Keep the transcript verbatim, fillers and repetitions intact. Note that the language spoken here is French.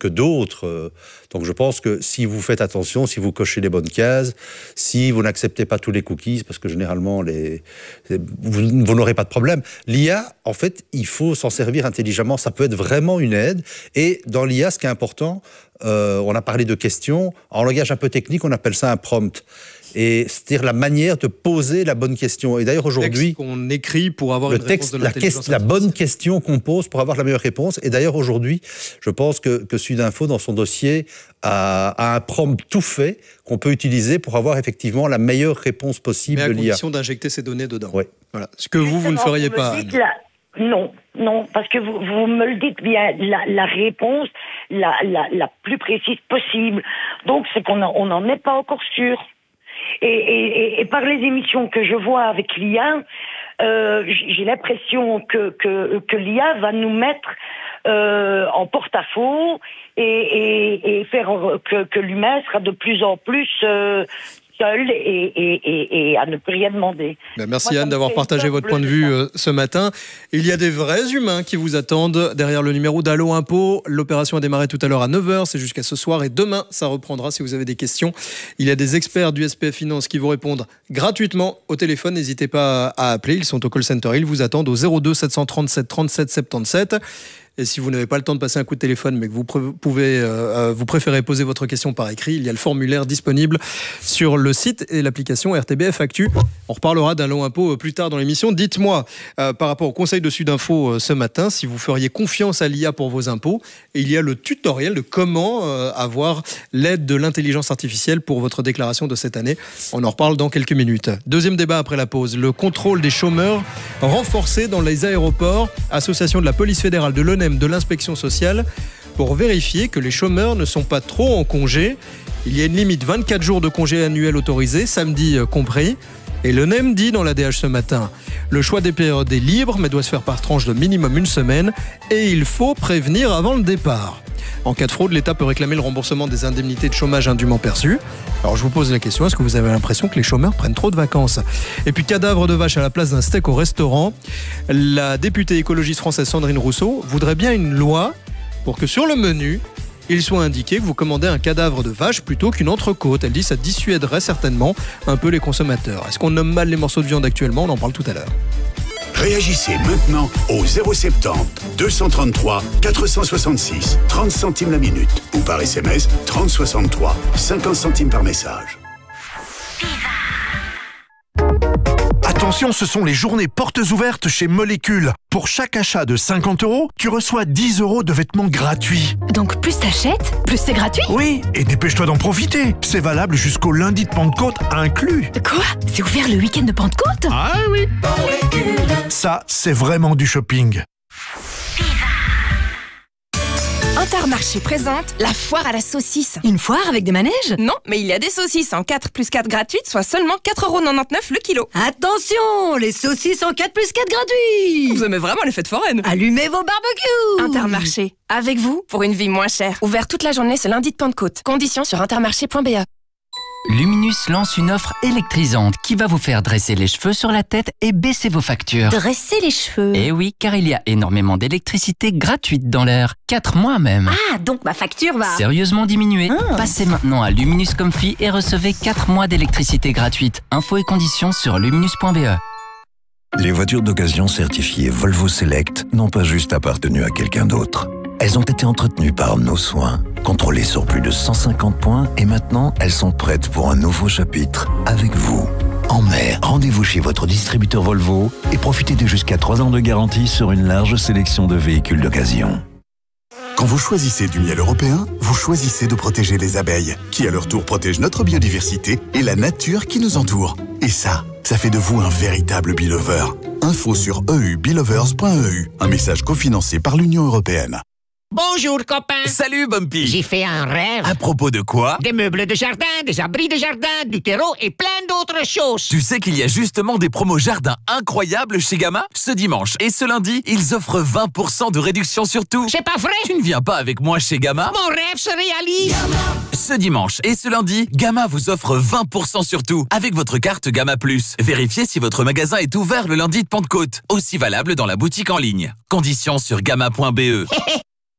que d'autres. Donc je pense que si vous faites attention, si vous cochez les bonnes cases, si vous n'acceptez pas tous les cookies, parce que généralement les, vous, vous n'aurez pas de problème. L'I A, en fait, il faut s'en servir intelligemment. Ça peut être vraiment une aide. Et dans l'I A, ce qui est important, euh, on a parlé de questions. En langage un peu technique, on appelle ça un prompt. Et c'est-à-dire la manière de poser la bonne question. Et d'ailleurs aujourd'hui, le texte qu'on écrit pour avoir le une texte, réponse de la, l'intelligence la bonne question qu'on pose pour avoir la meilleure réponse. Et d'ailleurs aujourd'hui, je pense que, que Sudinfo dans son dossier a, a un prompt tout fait qu'on peut utiliser pour avoir effectivement la meilleure réponse possible mais à de l'I A. condition d'injecter ces données dedans. Oui. Voilà. Ce que vous, vous ne feriez vous pas. La... Non, non, parce que vous, vous me le dites bien, la, la réponse la, la, la plus précise possible. Donc c'est qu'on n'en est pas encore sûr. Et, et, et par les émissions que je vois avec l'I A, euh, j'ai l'impression que, que, que l'I A va nous mettre euh, en porte-à-faux et, et, et faire que, que l'humain sera de plus en plus euh, seul et, et, et, et à ne plus rien demander. Ben merci Moi, Anne d'avoir partagé votre point de vue euh, ce matin. Il y a des vrais humains qui vous attendent derrière le numéro d'Allo Impôt. L'opération a démarré tout à l'heure à neuf heures, c'est jusqu'à ce soir et demain ça reprendra si vous avez des questions. Il y a des experts du S P F Finance qui vous répondent gratuitement au téléphone. N'hésitez pas à appeler, ils sont au call center, ils vous attendent au zéro deux sept cent trente-sept trente-sept soixante-dix-sept. Et si vous n'avez pas le temps de passer un coup de téléphone, mais que vous pouvez, euh, vous préférez poser votre question par écrit, il y a le formulaire disponible sur le site et l'application R T B F Actu. On reparlera d'Allo Impôt plus tard dans l'émission. Dites-moi, euh, par rapport au conseil de Sudinfo euh, ce matin, si vous feriez confiance à l'I A pour vos impôts. Et il y a le tutoriel de comment euh, avoir l'aide de l'intelligence artificielle pour votre déclaration de cette année. On en reparle dans quelques minutes. Deuxième débat après la pause. Le contrôle des chômeurs renforcé dans les aéroports. Association de la police fédérale de l'O N E M de l'inspection sociale pour vérifier que les chômeurs ne sont pas trop en congé. Il y a une limite vingt-quatre jours de congé annuel autorisé, samedi compris. Et l'O N E M dit dans l'A D H ce matin, le choix des périodes est libre mais doit se faire par tranche de minimum une semaine et il faut prévenir avant le départ. En cas de fraude, l'État peut réclamer le remboursement des indemnités de chômage indûment perçues. Alors je vous pose la question, est-ce que vous avez l'impression que les chômeurs prennent trop de vacances ? Et puis cadavre de vache à la place d'un steak au restaurant. La députée écologiste française Sandrine Rousseau voudrait bien une loi pour que sur le menu, il soit indiqué que vous commandez un cadavre de vache plutôt qu'une entrecôte. Elle dit que ça dissuaderait certainement un peu les consommateurs. Est-ce qu'on nomme mal les morceaux de viande actuellement ? On en parle tout à l'heure. Réagissez maintenant au zéro soixante-dix deux cent trente-trois quatre cent soixante-six, trente centimes la minute ou par S M S trente soixante-trois, cinquante centimes par message. Attention, ce sont les journées portes ouvertes chez Molécule. Pour chaque achat de cinquante euros, tu reçois dix euros de vêtements gratuits. Donc plus t'achètes, plus c'est gratuit ? Oui, et dépêche-toi d'en profiter. C'est valable jusqu'au lundi de Pentecôte inclus. Quoi ? C'est ouvert le week-end de Pentecôte ? Ah oui. Ça, c'est vraiment du shopping. Intermarché présente la foire à la saucisse. Une foire avec des manèges ? Non, mais il y a des saucisses en quatre plus quatre gratuites, soit seulement quatre euros quatre-vingt-dix-neuf le kilo. Attention, les saucisses en quatre plus quatre gratuits. Vous aimez vraiment les fêtes foraines ? Allumez vos barbecues. Intermarché, avec vous, pour une vie moins chère. Ouvert toute la journée ce lundi de Pentecôte. Conditions sur intermarché point b e. Luminus lance une offre électrisante qui va vous faire dresser les cheveux sur la tête et baisser vos factures. Dresser les cheveux ? Eh oui, car il y a énormément d'électricité gratuite dans l'air. Quatre mois même. Ah, donc ma facture va... Sérieusement diminuer. Ah. Passez maintenant à Luminus Comfy et recevez quatre mois d'électricité gratuite. Infos et conditions sur luminus point b e. Les voitures d'occasion certifiées Volvo Select n'ont pas juste appartenu à quelqu'un d'autre. Elles ont été entretenues par nos soins, contrôlées sur plus de cent cinquante points et maintenant elles sont prêtes pour un nouveau chapitre avec vous. En mer, rendez-vous chez votre distributeur Volvo et profitez de jusqu'à trois ans de garantie sur une large sélection de véhicules d'occasion. Quand vous choisissez du miel européen, vous choisissez de protéger les abeilles, qui à leur tour protègent notre biodiversité et la nature qui nous entoure. Et ça, ça fait de vous un véritable beelover. Info sur e u beelovers point e u, un message cofinancé par l'Union européenne. Bonjour, copain. Salut, Bumpy. J'ai fait un rêve. À propos de quoi? Des meubles de jardin, des abris de jardin, du terreau et plein d'autres choses. Tu sais qu'il y a justement des promos jardin incroyables chez Gamma? Ce dimanche et ce lundi, ils offrent vingt pour cent de réduction sur tout. C'est pas vrai? Tu ne viens pas avec moi chez Gamma? Mon rêve se réalise. Gamma. Ce dimanche et ce lundi, Gamma vous offre vingt pour cent sur tout avec votre carte Gamma Plus. Vérifiez si votre magasin est ouvert le lundi de Pentecôte. Aussi valable dans la boutique en ligne. Conditions sur gamma point b e.